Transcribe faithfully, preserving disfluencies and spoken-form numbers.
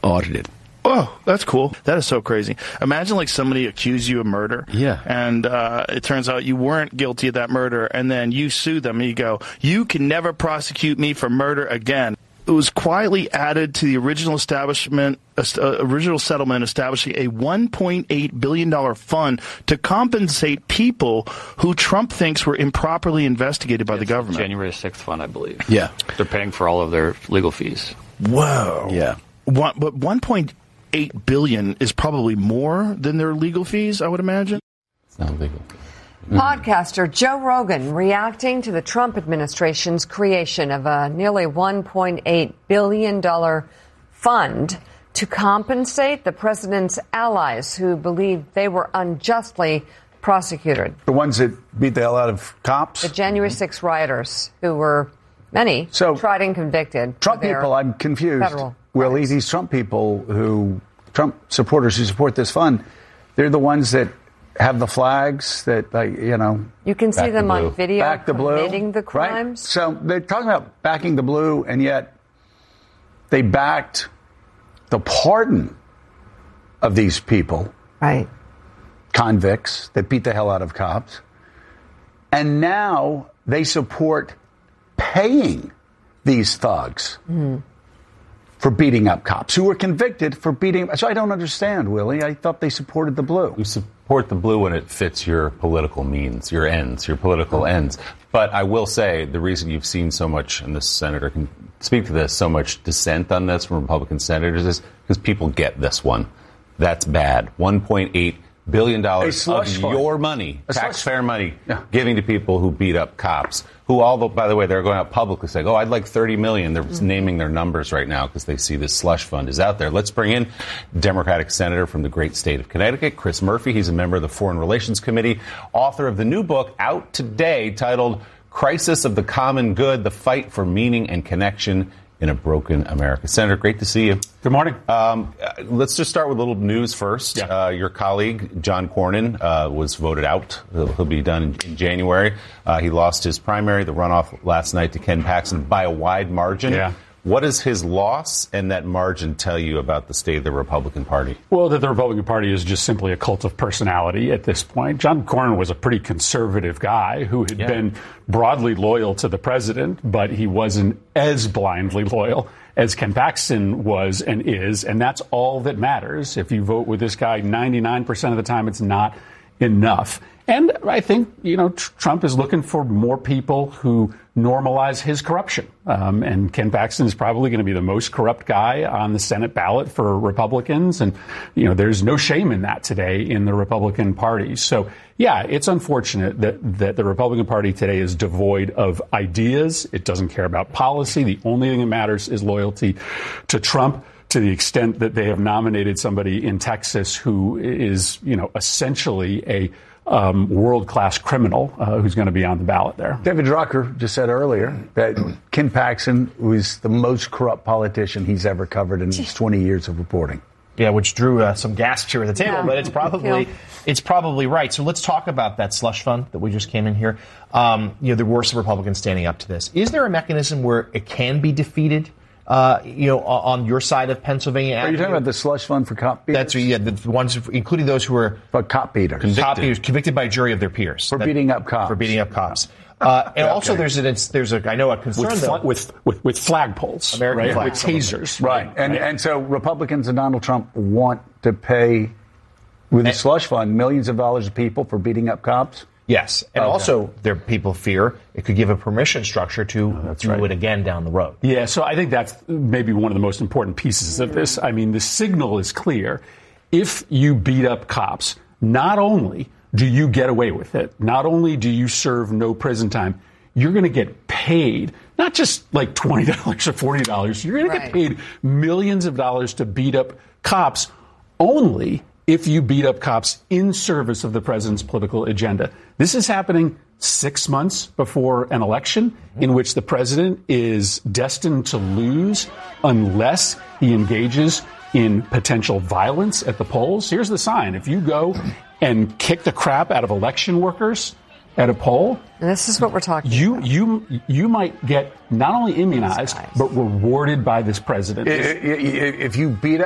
audited. Oh, that's cool. That is so crazy. Imagine like somebody accused you of murder. Yeah. And uh, it turns out you weren't guilty of that murder. And then you sue them and you go, you can never prosecute me for murder again. It was quietly added to the original establishment, uh, original settlement establishing a one point eight billion dollars fund to compensate people who Trump thinks were improperly investigated by yes, the government. January sixth fund, I believe. Yeah. They're paying for all of their legal fees. Whoa. Yeah. One, but one point eight billion dollars is probably more than their legal fees, I would imagine. It's not legal. Podcaster Joe Rogan reacting to the Trump administration's creation of a nearly one point eight billion dollars fund to compensate the president's allies who believe they were unjustly prosecuted. The ones that beat the hell out of cops? The January sixth rioters, who were many so, tried and convicted. Trump people, I'm confused. Willie, these Trump people who, Trump supporters who support this fund, they're the ones that have the flags that, like, you know. You can see them on video back the blue, committing the crimes. Right? So they're talking about backing the blue, and yet they backed the pardon of these people. Right. Convicts that beat the hell out of cops. And now they support paying these thugs mm. for beating up cops who were convicted for beating. So I don't understand, Willie. I thought they supported the blue. You support the blue when it fits your political means, your ends, your political ends. But I will say the reason you've seen so much, and this senator can speak to this, so much dissent on this from Republican senators is because people get this one. That's bad. one point eight billion dollars of fund. your money, a taxpayer money, yeah. giving to people who beat up cops, who all, the, by the way, they're going out publicly saying, oh, I'd like thirty million dollars. They're mm-hmm. naming their numbers right now because they see this slush fund is out there. Let's bring in Democratic Senator from the great state of Connecticut, Chris Murphy. He's a member of the Foreign Relations Committee, author of the new book out today titled Crisis of the Common Good, The Fight for Meaning and Connection in a Broken America. Senator, great to see you. Good morning. Um, let's just start with a little news first. Yeah. Uh, your colleague, John Cornyn, uh, was voted out. He'll, he'll be done in, in January. Uh, he lost his primary, the runoff last night to Ken Paxton by a wide margin. Yeah. What does his loss and that margin tell you about the state of the Republican Party? Well, that the Republican Party is just simply a cult of personality at this point. John Cornyn was a pretty conservative guy who had yeah. been broadly loyal to the president, but he wasn't as blindly loyal as Ken Paxton was and is, and that's all that matters. If you vote with this guy ninety-nine percent of the time, it's not enough. And I think, you know, tr- Trump is looking for more people who normalize his corruption. Um, and Ken Paxton is probably going to be the most corrupt guy on the Senate ballot for Republicans. And, you know, there's no shame in that today in the Republican Party. So, yeah, it's unfortunate that, that the Republican Party today is devoid of ideas. It doesn't care about policy. The only thing that matters is loyalty to Trump, to the extent that they have nominated somebody in Texas who is, you know, essentially a Um, world-class criminal uh, who's going to be on the ballot there. David Drucker just said earlier that Ken Paxton was the most corrupt politician he's ever covered in his twenty years of reporting. Yeah, which drew uh, some gasps here at the table, yeah. but it's probably yeah. it's probably right. So let's talk about that slush fund that we just came in here. Um, you know, there were some Republicans standing up to this. Is there a mechanism where it can be defeated? Uh, you know, on your side of Pennsylvania. Are you talking about the slush fund for cop beaters? That's yeah, the ones, including those who were but cop beaters, convicted. Cop beaters, convicted by a jury of their peers for that, beating up cops. For beating up cops. Uh, and okay. also, there's a there's a I know a concern with, though, with with with flagpoles, American right? flag, with tasers, right? right. And right. and so Republicans and Donald Trump want to pay with the slush fund millions of dollars to people for beating up cops. Yes, and okay. also there people fear it could give a permission structure to oh, do right. it again down the road. Yeah, so I think that's maybe one of the most important pieces of this. I mean, the signal is clear. If you beat up cops, not only do you get away with it, not only do you serve no prison time, you're going to get paid, not just like twenty dollars or forty dollars, you're going right. to get paid millions of dollars to beat up cops only if you beat up cops in service of the president's political agenda. This is happening six months before an election in which the president is destined to lose unless he engages in potential violence at the polls. Here's the sign. If you go and kick the crap out of election workers at a poll, and this is what we're talking you, about. You you might get not only immunized, but rewarded by this president. If you beat up